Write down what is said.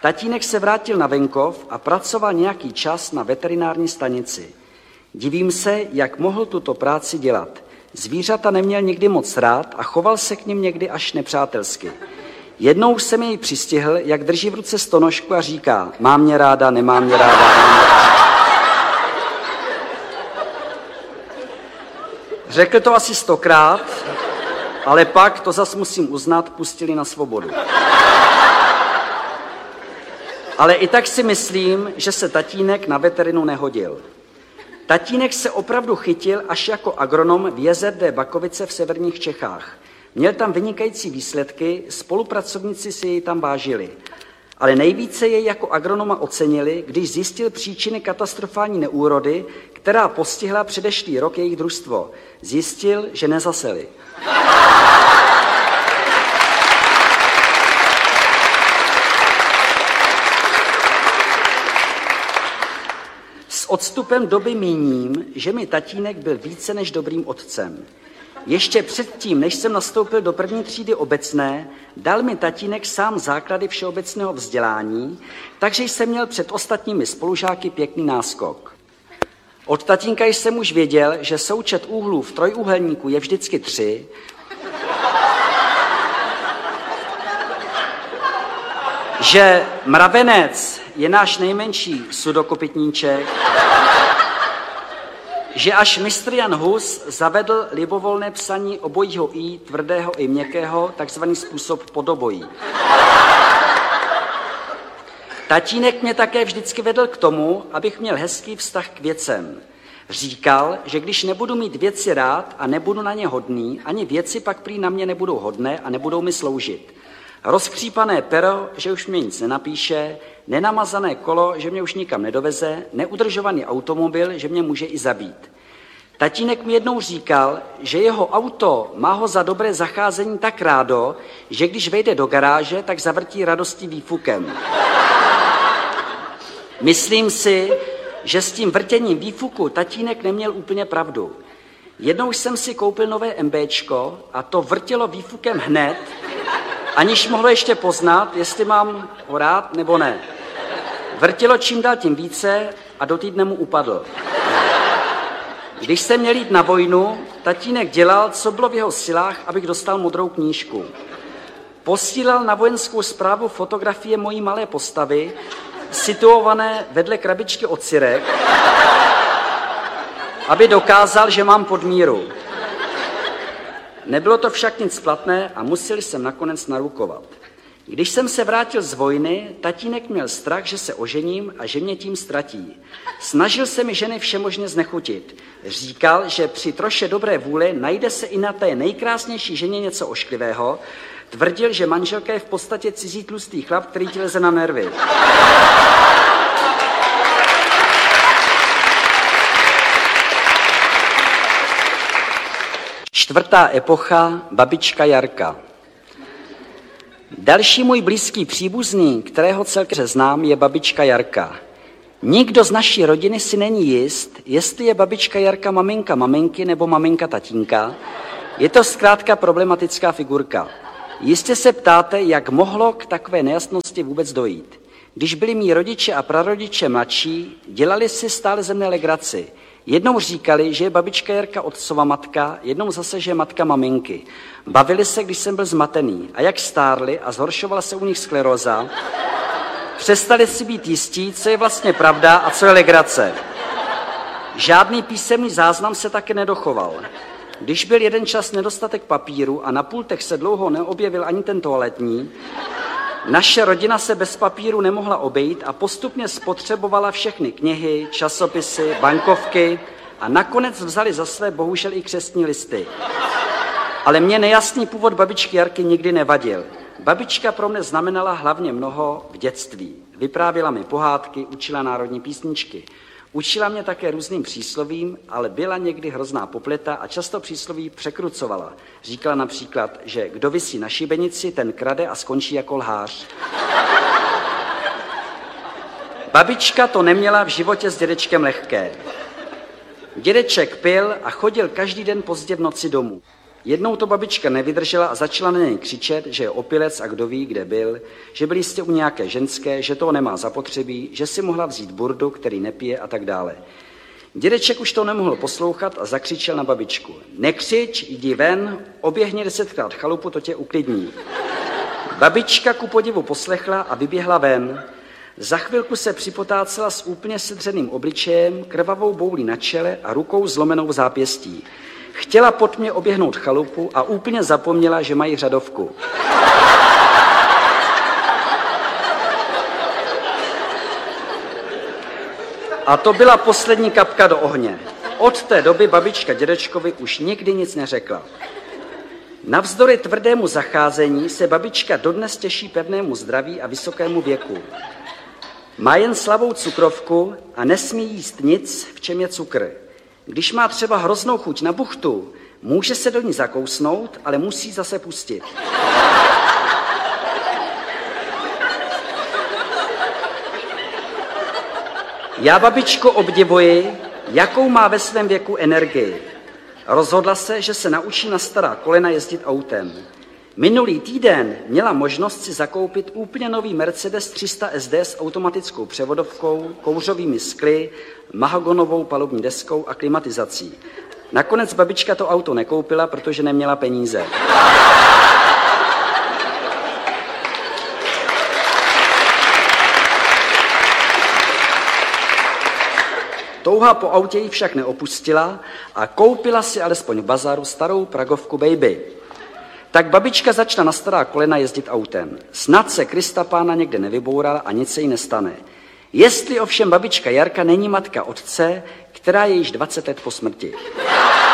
Tatínek se vrátil na venkov a pracoval nějaký čas na veterinární stanici. Divím se, jak mohl tuto práci dělat. Zvířata neměl nikdy moc rád a choval se k nim někdy až nepřátelsky. Jednou jsem jej přistihl, jak drží v ruce stonožku a říká: mám mě ráda, nemám mě ráda. Řekl to asi 100krát, ale pak, to zas musím uznat, pustili na svobodu. Ale i tak si myslím, že se tatínek na veterinu nehodil. Tatínek se opravdu chytil až jako agronom v JZD Bakovice v severních Čechách. Měl tam vynikající výsledky, spolupracovníci si jej tam vážili. Ale nejvíce jej jako agronoma ocenili, když zjistil příčiny katastrofální neúrody, která postihla předešlý rok jejich družstvo. Zjistil, že nezaseli. S odstupem doby míním, že mi tatínek byl více než dobrým otcem. Ještě předtím, než jsem nastoupil do první třídy obecné, dal mi tatínek sám základy všeobecného vzdělání, takže jsem měl před ostatními spolužáky pěkný náskok. Od tatínka jsem už věděl, že součet úhlů v trojúhelníku je vždycky 3, že mravenec je náš nejmenší sudokopytníček, že až mistr Jan Hus zavedl libovolné psaní obojího i, tvrdého i měkkého, takzvaný způsob podobojí. Tatínek mě také vždycky vedl k tomu, abych měl hezký vztah k věcem. Říkal, že když nebudu mít věci rád a nebudu na ně hodný, ani věci pak prý na mě nebudou hodné a nebudou mi sloužit. Rozkřípané pero, že už mě nic nenapíše, nenamazané kolo, že mě už nikam nedoveze, neudržovaný automobil, že mě může i zabít. Tatínek mi jednou říkal, že jeho auto má ho za dobré zacházení tak rádo, že když vejde do garáže, tak zavrtí radostí výfukem. Myslím si, že s tím vrtěním výfuku tatínek neměl úplně pravdu. Jednou jsem si koupil nové MBčko a to vrtělo výfukem hned, aniž mohlo ještě poznat, jestli mám ho rád nebo ne. Vrtělo čím dál tím více a do týdne mu upadl. Když jsem měl jít na vojnu, tatínek dělal, co bylo v jeho silách, abych dostal modrou knížku. Posílal na vojenskou správu fotografie mojí malé postavy, situované vedle krabičky od sirek, aby dokázal, že mám podmíru. Nebylo to však nic platné a musel jsem nakonec narukovat. Když jsem se vrátil z vojny, tatínek měl strach, že se ožením a že mě tím ztratí. Snažil se mi ženy všemožně znechutit. Říkal, že při troše dobré vůli najde se i na té nejkrásnější ženě něco ošklivého. Tvrdil, že manželka je v podstatě cizí tlustý chlap, který ti leze na nervy. Čtvrtá epocha, babička Jarka. Další můj blízký příbuzný, kterého celkem znám, je babička Jarka. Nikdo z naší rodiny si není jist, jestli je babička Jarka maminka maminky nebo maminka tatínka. Je to zkrátka problematická figurka. Jistě se ptáte, jak mohlo k takové nejasnosti vůbec dojít. Když byli mí rodiče a prarodiče mladší, dělali si stále ze mne legraci. Jednou říkali, že je babička Jarka otcova matka, jednou zase, že je matka maminky. Bavili se, když jsem byl zmatený. A jak stárli a zhoršovala se u nich skleróza, přestali si být jistí, co je vlastně pravda a co je legrace. Žádný písemný záznam se také nedochoval. Když byl jeden čas nedostatek papíru a na pultech se dlouho neobjevil ani ten toaletní, naše rodina se bez papíru nemohla obejít a postupně spotřebovala všechny knihy, časopisy, bankovky a nakonec vzali za své bohužel i křestní listy. Ale mě nejasný původ babičky Jarky nikdy nevadil. Babička pro mne znamenala hlavně mnoho v dětství. Vyprávěla mi pohádky, učila národní písničky. Učila mě také různým příslovím, ale byla někdy hrozná popleta a často přísloví překrucovala. Říkala například, že kdo visí na šibenici, ten krade a skončí jako lhář. Babička to neměla v životě s dědečkem lehké. Dědeček pil a chodil každý den pozdě v noci domů. Jednou to babička nevydržela a začala na něj křičet, že je opilec a kdo ví, kde byl, že byl jistě u nějaké ženské, že toho nemá zapotřebí, že si mohla vzít burdu, který nepije a tak dále. Dědeček už to nemohl poslouchat a zakřičel na babičku. Nekřič, jdi ven, oběhni 10krát chalupu, to tě uklidní. Babička ku podivu poslechla a vyběhla ven. Za chvilku se připotácela s úplně sedřeným obličejem, krvavou boulí na čele a rukou zlomenou v zápěstí. Chtěla pod mě oběhnout chalupu a úplně zapomněla, že mají řadovku. A to byla poslední kapka do ohně. Od té doby babička dědečkovi už nikdy nic neřekla. Navzdory tvrdému zacházení se babička dodnes těší pevnému zdraví a vysokému věku. Má jen slabou cukrovku a nesmí jíst nic, v čem je cukr. Když má třeba hroznou chuť na buchtu, může se do ní zakousnout, ale musí zase pustit. Já babičku obdivuji, jakou má ve svém věku energii. Rozhodla se, že se naučí na stará kolena jezdit autem. Minulý týden měla možnost si zakoupit úplně nový Mercedes 300 SD s automatickou převodovkou, kouřovými skly, mahagonovou palubní deskou a klimatizací. Nakonec babička to auto nekoupila, protože neměla peníze. Touha po autě ji však neopustila a koupila si alespoň v bazaru starou pragovku Baby. Tak babička začala na stará kolena jezdit autem. Snad se Krista Pána někde nevybourala a nic se jí nestane. Jestli ovšem babička Jarka není matka otce, která je již 20 let po smrti.